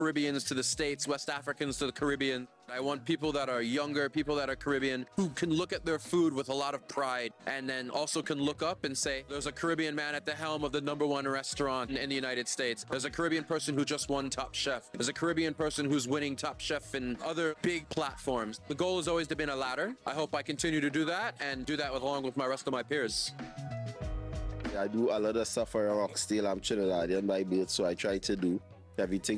Caribbeans to the States, West Africans to the Caribbean. I want people that are younger, people that are Caribbean, who can look at their food with a lot of pride and then also can look up and say, there's a Caribbean man at the helm of the #1 restaurant in the United States. There's a Caribbean person who just won Top Chef. There's a Caribbean person who's winning Top Chef in other big platforms. The goal has always been a ladder. I hope I continue to do that and do that along with my rest of my peers. I do a lot of stuff for Rockstill. I'm Trinidadian by birth, so I try to do everything